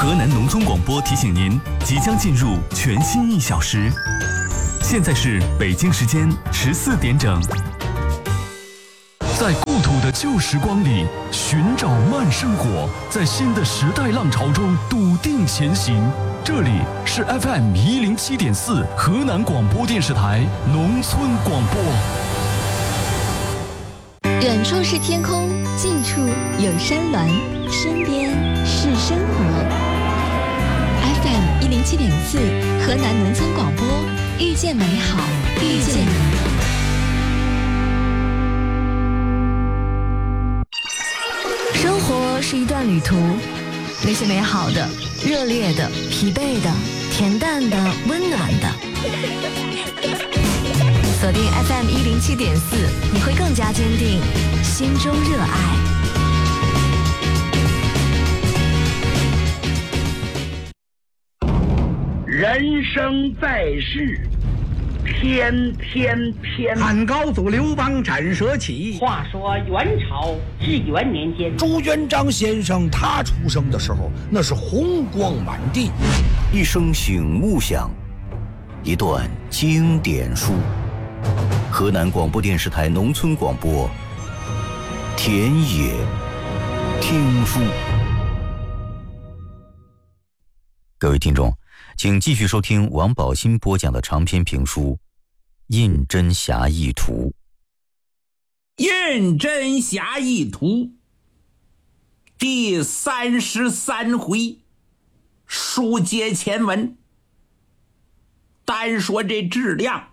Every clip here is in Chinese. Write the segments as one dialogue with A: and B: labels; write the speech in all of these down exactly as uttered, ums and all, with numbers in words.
A: 河南农村广播提醒您，即将进入全新一小时。现在是北京时间十四点整。在故土的旧时光里寻找慢生活，在新的时代浪潮中笃定前行。这里是 F M 一零七点四河南广播电视台农村广播。
B: 远处是天空，近处有山峦，身边是生活。F M 一零七点四河南农村广播，遇见美好，遇见你。生活是一段旅途，那些美好的、热烈的、疲惫的、恬淡的、温暖的。锁定 F M 一零七点四，你会更加坚定心中热爱。
C: 人生在世，天天偏。
D: 汉高祖刘邦斩蛇起。
E: 话说元朝至元年间，
F: 朱元璋先生他出生的时候，那是红光满地。
G: 一声醒目响，一段经典书。河南广播电视台农村广播，田野听书。各位听众，请继续收听王宝新播讲的长篇评书《胤禛侠义图》。
H: 胤禛侠义图第三十三回，书接前文。单说这质量，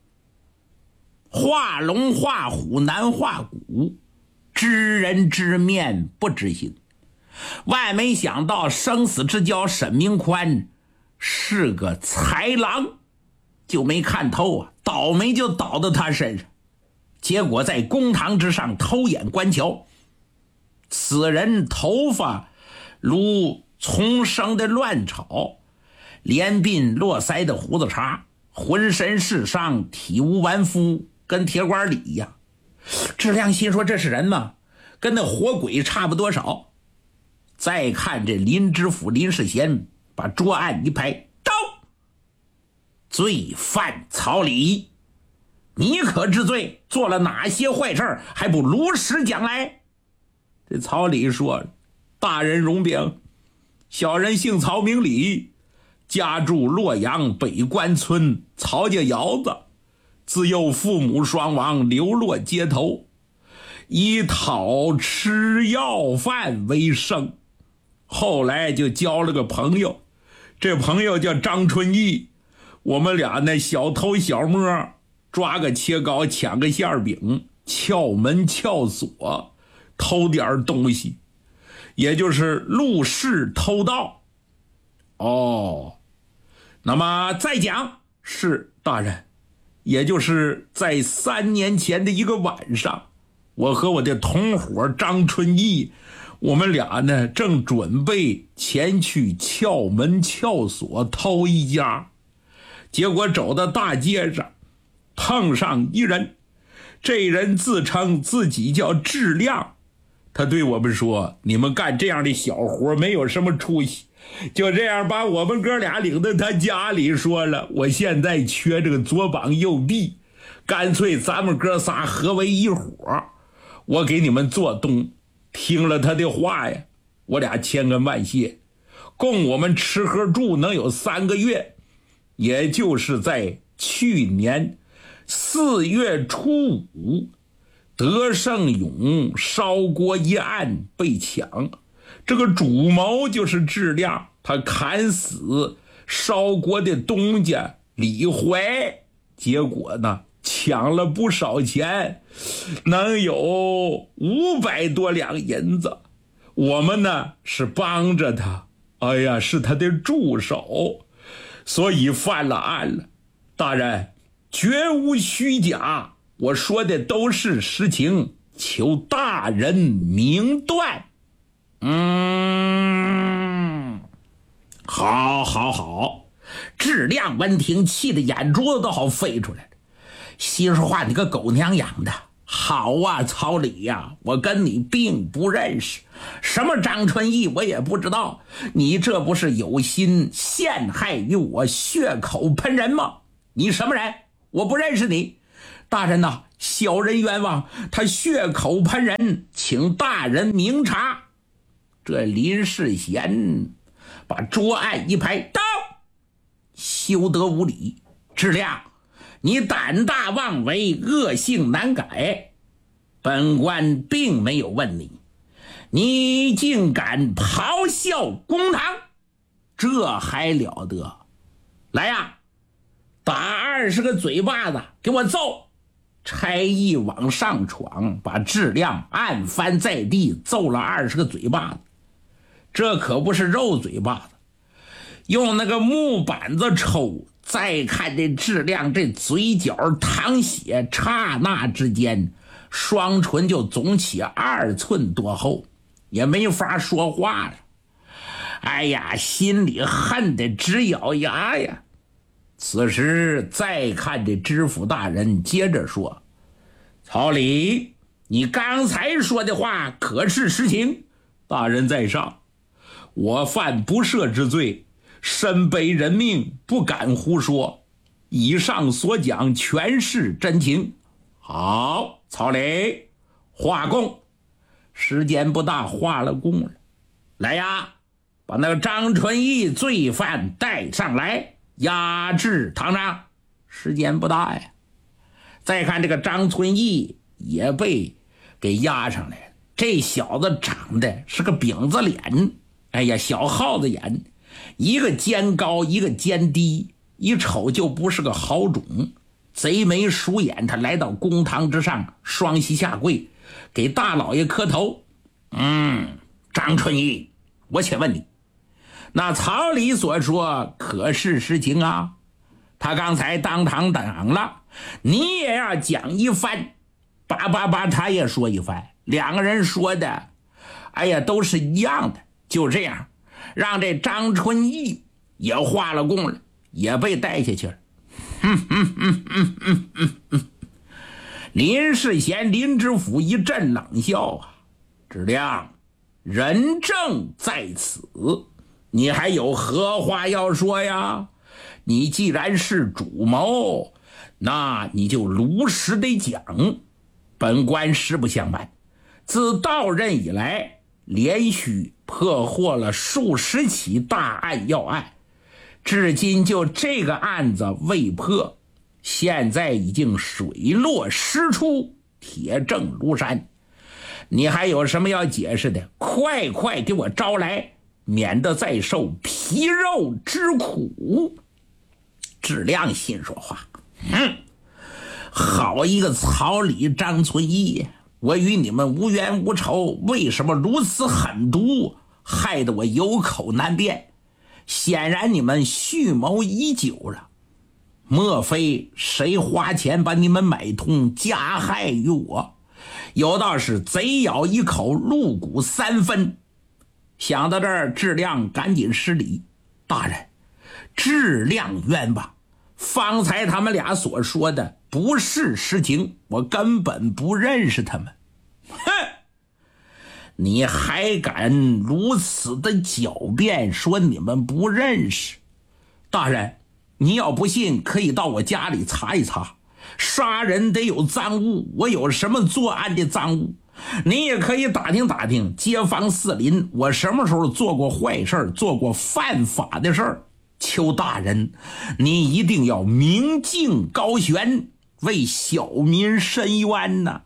H: 画龙画虎难画骨，知人知面不知心。万没想到生死之交沈明宽是个豺狼，就没看透啊，倒霉就倒到他身上。结果在公堂之上偷眼观瞧，此人头发如丛生的乱草，连鬓络腮的胡子茬，浑身是伤，体无完肤，跟铁管里一样。质量心说这是人吗？跟那活鬼差不多少。再看这林知府林世贤，把桌案一拍，到罪犯曹李，你可知罪？做了哪些坏事还不如实讲来？这曹李说，大人容禀，小人姓曹名李，家住洛阳北关村曹家窑子，自幼父母双亡，流落街头，以讨吃要饭为生。后来就交了个朋友，这朋友叫张春义，我们俩呢小偷小摸，抓个切糕，抢个馅饼，撬门撬锁，偷点东西，也就是入室偷盗。哦，那么再讲，是大人，也就是在三年前的一个晚上，我和我的同伙张春义，我们俩呢正准备前去撬门撬锁偷一家，结果走到大街上碰上一人，这人自称自己叫质量，他对我们说，你们干这样的小活没有什么出息，就这样把我们哥俩领到他家里，说了我现在缺这个左膀右臂，干脆咱们哥仨合为一伙，我给你们做东。听了他的话呀，我俩千恩万谢，供我们吃喝住能有三个月。也就是在去年四月初五，德胜勇烧锅一案被抢，这个主谋就是质量，他砍死烧锅的东家李怀，结果呢抢了不少钱，能有五百多两银子。我们呢是帮着他，哎呀，是他的助手，所以犯了案了。大人，绝无虚假，我说的都是实情，求大人明断。嗯，好好好。质量闻听气得眼珠子都好飞出来了。心说话，你个狗娘养的， 好啊，曹理呀，我跟你并不认识，什么张春义我也不知道，你这不是有心陷害于我，血口喷人吗？你什么人？我不认识你。大人呐，小人冤枉，他血口喷人，请大人明察。这林世贤把桌案一拍，到，休得无礼。质量，你胆大妄为，恶性难改，本官并没有问你，你竟敢咆哮公堂，这还了得！来呀，打二十个嘴巴子给我揍！差役往上闯，把质量按翻在地，揍了二十个嘴巴子。这可不是肉嘴巴子，用那个木板子抽。再看这质量，这嘴角淌血，刹那之间双唇就肿起二寸多厚，也没法说话了。哎呀，心里恨得直咬牙呀。此时再看这知府大人接着说，曹理，你刚才说的话可是实情？大人在上，我犯不赦之罪，身背人命，不敢胡说，以上所讲全是真情。好，曹理，画供。时间不大，画了供了。来呀，把那个张春义罪犯带上来，押至堂上。时间不大呀。再看这个张春义也被给押上来了。这小子长得是个饼子脸，哎呀，小耗子眼，一个肩高一个肩低，一瞅就不是个好种。贼眉鼠眼，他来到公堂之上，双膝下跪，给大老爷磕头。嗯，张春义，我且问你，那曹理所说可是实情啊？他刚才当堂讲了，你也要讲一番。叭叭叭，他也说一番，两个人说的，哎呀，都是一样的。就这样，让这张春义也画了供了，也被带下去了。哼哼哼哼哼哼哼！林世贤林知府一阵冷笑啊，质量，人证在此，你还有何话要说呀？你既然是主谋，那你就如实的讲。本官实不相瞒，自到任以来，连续破获了数十起大案要案，至今就这个案子未破，现在已经水落石出，铁证如山。你还有什么要解释的？快快给我招来，免得再受皮肉之苦。质量心说话，哼，好一个曹理张春义，我与你们无冤无仇，为什么如此狠毒，害得我有口难辩？显然你们蓄谋已久了，莫非谁花钱把你们买通，加害于我？有道是贼咬一口，入骨三分。想到这儿，质量赶紧施礼，大人，质量冤枉，方才他们俩所说的不是实情，我根本不认识他们。哼，你还敢如此的狡辩，说你们不认识？大人，你要不信，可以到我家里查一查，杀人得有赃物，我有什么作案的赃物？你也可以打听打听街坊四邻，我什么时候做过坏事，做过犯法的事儿？邱大人，你一定要明镜高悬，为小民伸冤呐！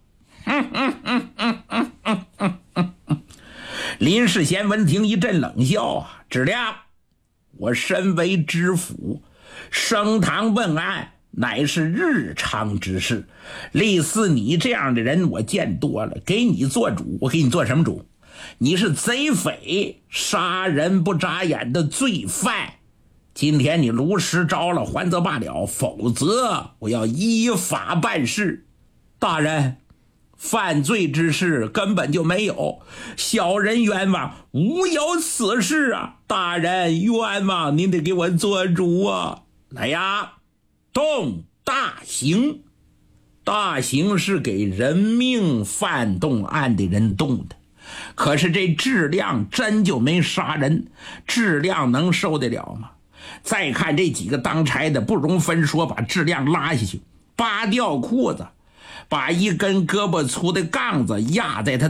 H: 林世贤闻听一阵冷笑啊，质量，我身为知府，升堂问案乃是日常之事，类似你这样的人我见多了，给你做主，我给你做什么主？你是贼匪，杀人不眨眼的罪犯，今天你如实招了还则罢了，否则我要依法办事。大人，犯罪之事根本就没有，小人冤枉，无有此事啊！大人冤枉，您得给我做主啊！来呀，动大刑！ 大刑是给人命犯动案的人动的，可是这质量真就没杀人，质量能受得了吗？再看这几个当差的不容分说把质量拉下去，扒掉裤子，把一根胳膊粗的杠子压在他